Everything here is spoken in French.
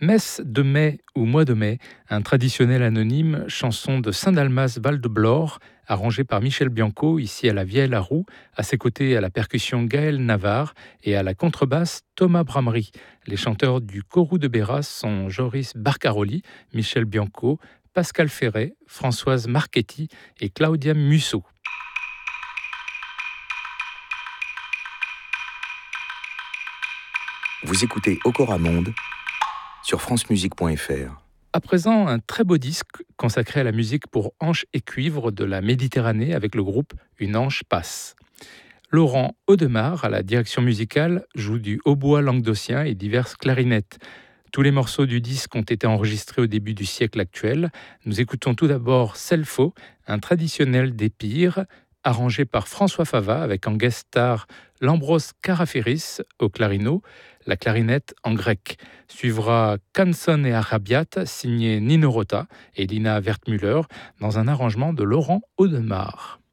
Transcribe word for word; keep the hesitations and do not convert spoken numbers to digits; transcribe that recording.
Messe de mai ou mois de mai, un traditionnel anonyme, chanson de Saint-Dalmas Val-de-Blore, arrangée par Michel Bianco, ici à la Vieille-Laroux, à ses côtés à la percussion Gaël Navarre et à la contrebasse Thomas Bramery. Les chanteurs du Corou de Béras sont Joris Barcaroli, Michel Bianco, Pascal Ferret, Françoise Marchetti et Claudia Musso. Vous écoutez Okora Monde sur francemusique point f r. À présent, un très beau disque consacré à la musique pour anches et cuivres de la Méditerranée avec le groupe Une Anche Passe. Laurent Audemars, à la direction musicale, joue du hautbois languedocien et diverses clarinettes. Tous les morceaux du disque ont été enregistrés au début du siècle actuel. Nous écoutons tout d'abord Selfo, un traditionnel d'Épire, arrangé par François Fava avec en guest star Lambros Karaferis au clarino, la clarinette en grec. Suivra Canson et Arabiat, signé Nino Rota et Lina Wertmüller, dans un arrangement de Laurent Audemars.